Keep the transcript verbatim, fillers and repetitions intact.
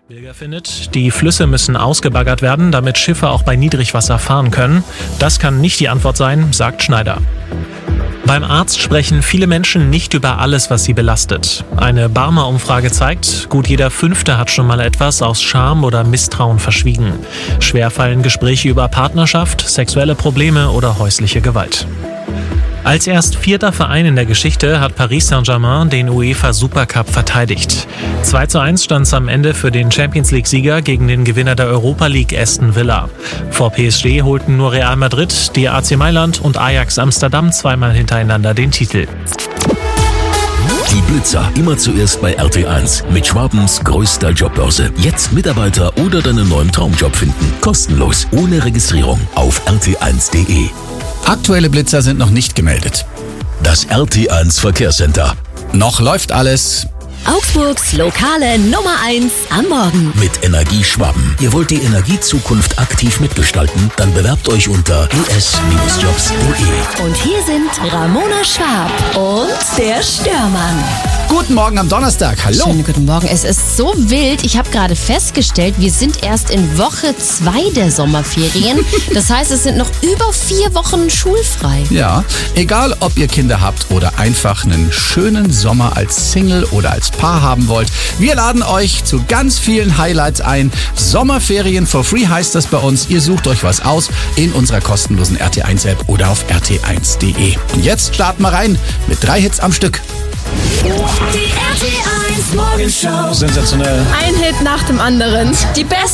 Bilger findet, die Flüsse müssen ausgebaggert werden, damit Schiffe auch bei Niedrigwasser fahren können. Das kann nicht die Antwort sein, sagt Schneider. Beim Arzt sprechen viele Menschen nicht über alles, was sie belastet. Eine Barmer-Umfrage zeigt, gut jeder Fünfte hat schon mal etwas aus Scham oder Misstrauen verschwiegen. Schwer fallen Gespräche über Partnerschaft, sexuelle Probleme oder häusliche Gewalt. Als erst vierter Verein in der Geschichte hat Paris Saint-Germain den UEFA Supercup verteidigt. zwei zu eins stand es am Ende für den Champions-League-Sieger gegen den Gewinner der Europa League Aston Villa. Vor P S G holten nur Real Madrid, die A C Mailand und Ajax Amsterdam zweimal hintereinander den Titel. Die Blitzer immer zuerst bei R T eins mit Schwabens größter Jobbörse. Jetzt Mitarbeiter oder deinen neuen Traumjob finden. Kostenlos, ohne Registrierung auf r t eins punkt d e. Aktuelle Blitzer sind noch nicht gemeldet. Das R T eins Verkehrscenter. Noch läuft alles. Augsburgs lokale Nummer eins am Morgen. Mit Energie Schwaben. Ihr wollt die Energiezukunft aktiv mitgestalten? Dann bewerbt euch unter e s jobs punkt d e. Und hier sind Ramona Schwab und der Störmann. Guten Morgen am Donnerstag. Hallo. Schönen guten Morgen. Es ist so wild. Ich habe gerade festgestellt, wir sind erst in Woche zwei der Sommerferien. Das heißt, es sind noch über vier Wochen schulfrei. Ja, egal ob ihr Kinder habt oder einfach einen schönen Sommer als Single oder als Paar haben wollt. Wir laden euch zu ganz vielen Highlights ein. Sommerferien for free heißt das bei uns. Ihr sucht euch was aus in unserer kostenlosen R T eins App oder auf r t eins punkt d e. Und jetzt starten wir rein mit drei Hits am Stück. Die R T eins Morgenshow. Sensationell. Ein Hit nach dem anderen. Die besten